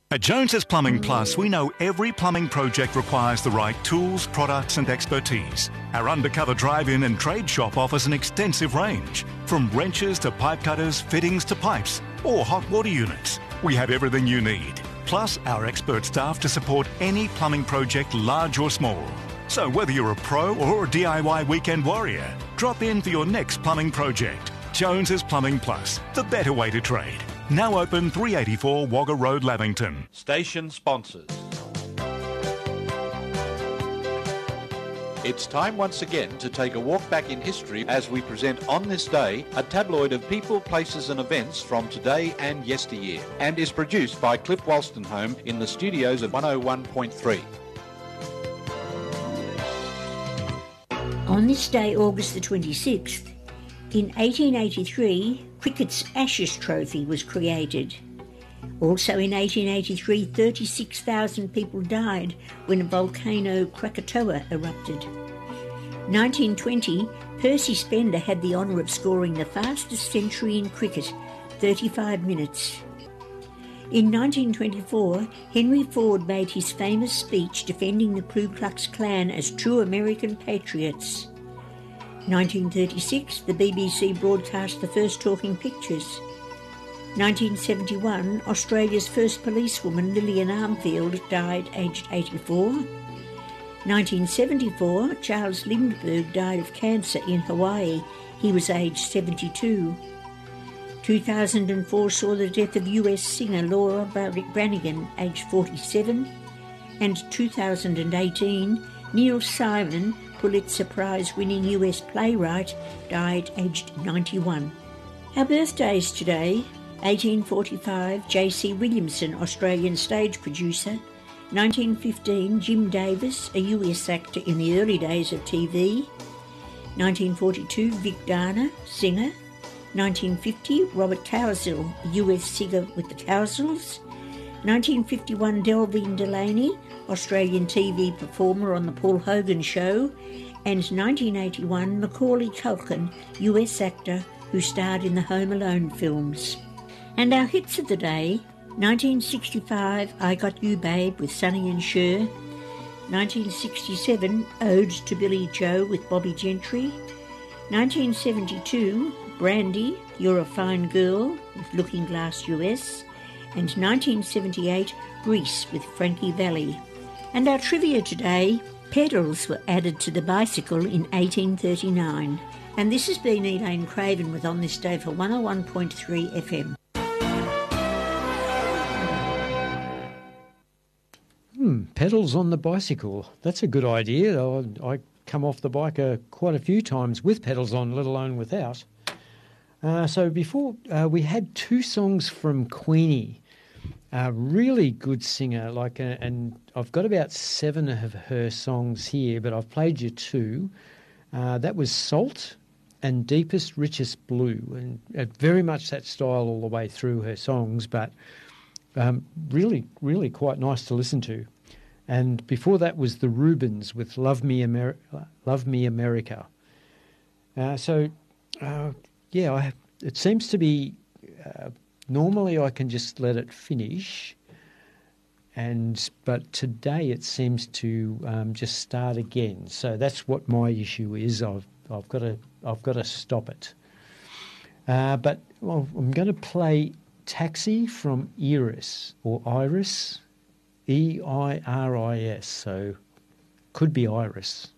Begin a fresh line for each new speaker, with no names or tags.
At Jones's Plumbing Plus, we know every plumbing project requires the right tools, products and expertise. Our undercover drive-in and trade shop offers an extensive range, from wrenches to pipe cutters, fittings to pipes, or hot water units. We have everything you need, plus our expert staff to support any plumbing project, large or small. So whether you're a pro or a DIY weekend warrior, drop in for your next plumbing project. Jones's Plumbing Plus, the better way to trade. Now open 384 Wagga Road, Lavington.
Station sponsors. It's time once again to take a walk back in history as we present On This Day, a tabloid of people, places and events from today and yesteryear, and is produced by Cliff Wolstenholme in the studios of 101.3.
On this day, August the 26th, in 1883, cricket's Ashes Trophy was created. Also in 1883, 36,000 people died when volcano Krakatoa erupted. 1920, Percy Spender had the honour of scoring the fastest century in cricket, 35 minutes. In 1924, Henry Ford made his famous speech defending the Ku Klux Klan as true American patriots. 1936, the BBC broadcast the first talking pictures. 1971, Australia's first policewoman, Lillian Armfield, died aged 84. 1974, Charles Lindbergh died of cancer in Hawaii. He was aged 72. 2004 saw the death of US singer Laura Branigan, aged 47. And 2018, Neil Simon, Pulitzer Prize-winning US playwright, died aged 91. Our birthdays today: 1845, J.C. Williamson, Australian stage producer. 1915, Jim Davis, a US actor in the early days of TV. 1942, Vic Garner, singer. 1950, Robert Cowsill, a US singer with the Cowsills. 1951, Delvine Delaney, Australian TV performer on The Paul Hogan Show. And 1981, Macaulay Culkin, US actor who starred in the Home Alone films. And our hits of the day: 1965, I Got You Babe with Sonny and Cher. 1967, Ode to Billy Joe with Bobby Gentry. 1972, Brandy, You're a Fine Girl with Looking Glass US. And 1978, Grease with Frankie Valli. And our trivia today: pedals were added to the bicycle in 1839. And this has been Elaine Craven with On This Day for 101.3 FM.
Pedals on the bicycle. That's a good idea. I come off the bike quite a few times with pedals on, let alone without. So before, we had two songs from Queenie, a really good singer, and I've got about 7 of her songs here, but I've played you 2. That was Salt and Deepest, Richest Blue, and very much that style all the way through her songs, but really, really quite nice to listen to. And before that was the Rubens with Love Me America. It seems to be, normally I can just let it finish, but today it seems to just start again. So that's what my issue is. I've got to stop it. I'm going to play Taxi from Iris, Eiris, E-I-R-I-S. So could be Iris.